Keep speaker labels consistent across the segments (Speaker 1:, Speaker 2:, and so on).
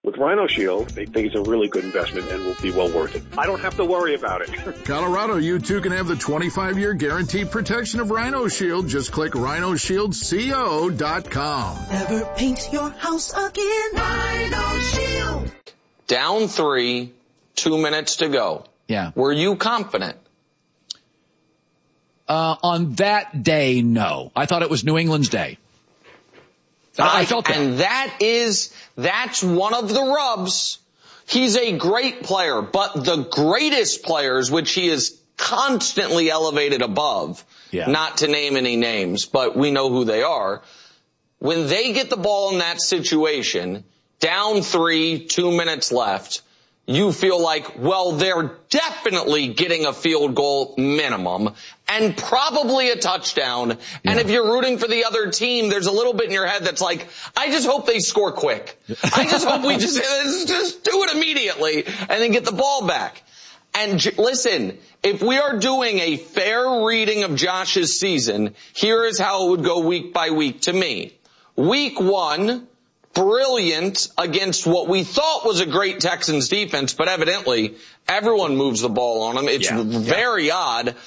Speaker 1: With Rhino Shield, they think it's a really good investment and will be well worth it. I don't have to worry about it.
Speaker 2: Colorado, you too can have the 25-year guaranteed protection of Rhino Shield. Just click rhinoshieldco.com.
Speaker 3: Never paint your house again. Rhino Shield.
Speaker 4: Down 3, 2 minutes to go.
Speaker 5: Yeah.
Speaker 4: Were you confident?
Speaker 5: On that day, no. I thought it was New England's day. I felt that.
Speaker 4: And that's one of the rubs. He's a great player, but the greatest players, which he is constantly elevated above, not to name any names, but we know who they are, when they get the ball in that situation, down 3, 2 minutes left, you feel like, well, they're definitely getting a field goal minimum and probably a touchdown. Yeah. And if you're rooting for the other team, there's a little bit in your head that's like, I just hope they score quick. I just hope we just do it immediately and then get the ball back. And listen, if we are doing a fair reading of Josh's season, here is how it would go week by week to me. Week 1, brilliant against what we thought was a great Texans defense, but evidently everyone moves the ball on them. It's very odd.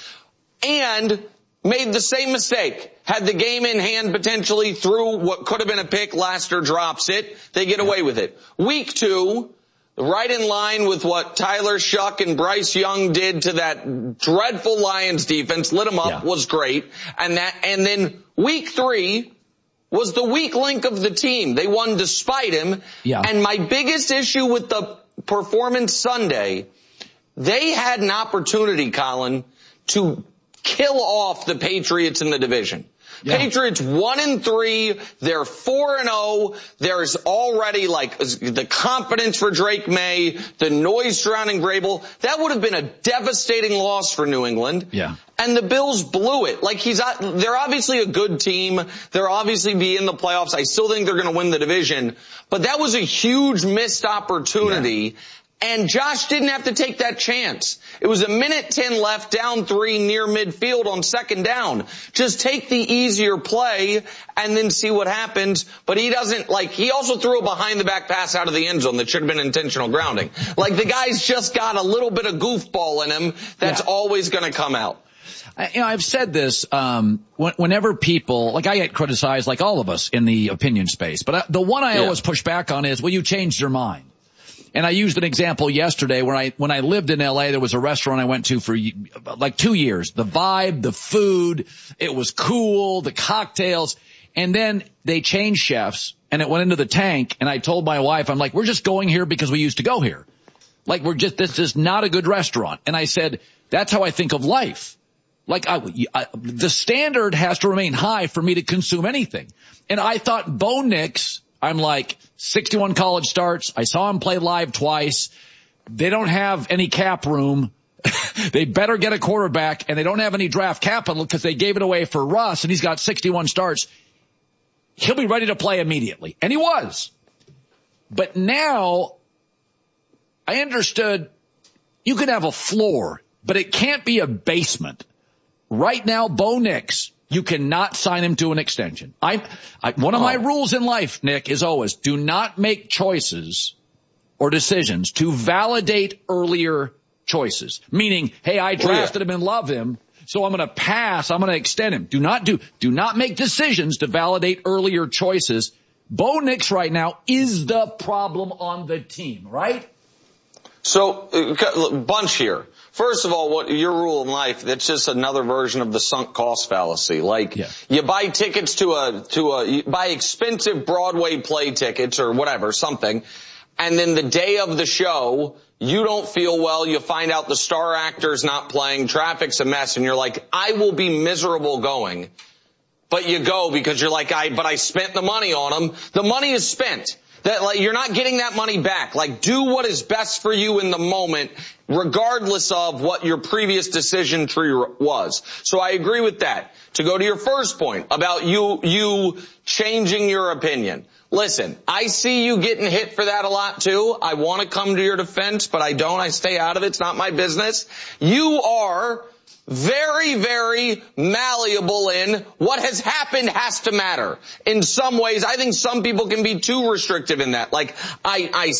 Speaker 4: And made the same mistake. Had the game in hand potentially, threw what could have been a pick. Laster drops it. They get away with it. Week 2, right in line with what Tyler Shuck and Bryce Young did to that dreadful Lions defense, lit them up, was great. And then week 3, was the weak link of the team. They won despite him. Yeah. And my biggest issue with the performance Sunday, they had an opportunity, Colin, to kill off the Patriots in the division. Yeah. Patriots 1-3, they're 4-0. There's already like the confidence for Drake May, the noise surrounding Vrabel. That would have been a devastating loss for New England. Yeah. And the Bills blew it. Like they're obviously a good team. They're obviously be in the playoffs. I still think they're going to win the division, but that was a huge missed opportunity. Yeah. And Josh didn't have to take that chance. It was 1:10 left, down 3 near midfield on second down. Just take the easier play and then see what happens. But he doesn't, he also threw a behind the back pass out of the end zone that should have been intentional grounding. The guy's just got a little bit of goofball in him that's always going to come out.
Speaker 5: I've said this, whenever people, I get criticized like all of us in the opinion space, but the one I always push back on is, well, you changed your mind. And I used an example yesterday when I lived in LA, there was a restaurant I went to for 2 years. The vibe, the food, it was cool, the cocktails. And then they changed chefs and it went into the tank. And I told my wife, I'm like, we're just going here because we used to go here. This is not a good restaurant. And I said, that's how I think of life. The standard has to remain high for me to consume anything. And I thought Bo Nix, I'm like 61 college starts. I saw him play live twice. They don't have any cap room. They better get a quarterback, and they don't have any draft capital because they gave it away for Russ, and he's got 61 starts. He'll be ready to play immediately. And he was. But now I understood you can have a floor, but it can't be a basement. Right now, Bo Nix, you cannot sign him to an extension. One of my rules in life, Nick, is always do not make choices or decisions to validate earlier choices. Meaning, hey, I drafted him and love him, so I'm going to pass. I'm going to extend him. Do not make decisions to validate earlier choices. Bo Nix right now is the problem on the team, right?
Speaker 4: So, bunch here. First of all, what your rule in life, that's just another version of the sunk cost fallacy. You buy tickets you buy expensive Broadway play tickets or whatever, something, and then the day of the show, you don't feel well, you find out the star actor's not playing, traffic's a mess, and you're like, I will be miserable going. But you go because you're like, but I spent the money on them. The money is spent. You're not getting that money back. Do what is best for you in the moment, regardless of what your previous decision tree was. So I agree with that. To go to your first point about you changing your opinion. Listen, I see you getting hit for that a lot too. I want to come to your defense, but I don't. I stay out of it. It's not my business. You are very, very malleable in what has happened has to matter. In some ways, I think some people can be too restrictive in that. I